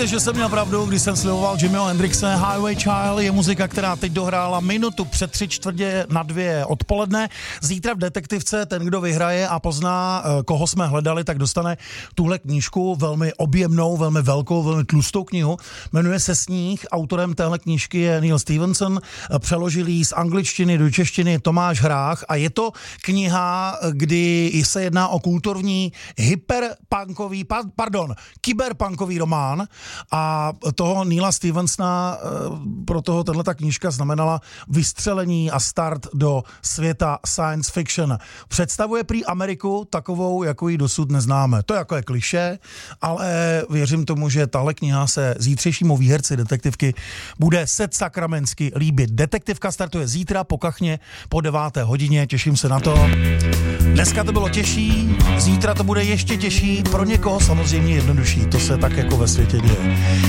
Víte, že jsem měl pravdu, když jsem sliboval Jimmyho Hendrixe. Highway Child je muzika, která teď dohrála minutu před 3:45 odpoledne. Zítra v Detektivce ten, kdo vyhraje a pozná, koho jsme hledali, tak dostane tuhle knížku, velmi objemnou, velmi velkou, velmi tlustou knihu. Jmenuje se Sníh. Autorem téhle knížky je Neal Stephenson. Přeložil ji z angličtiny do češtiny Tomáš Hrách a je to kniha, kdy se jedná o kulturní kyberpunkový román a toho Neala Stephensona pro toho tato knížka znamenala vystřelení a start do světa science fiction. Představuje prý Ameriku takovou, jako ji dosud neznáme. To jako je klišé, ale věřím tomu, že tahle kniha se zítřejšímu výherci Detektivky bude sakramentsky líbit. Detektivka startuje zítra po kachně po 9. hodině, těším se na to. Dneska to bylo těžší, zítra to bude ještě těžší, pro někoho samozřejmě jednodušší, to se tak jako ve světě děje.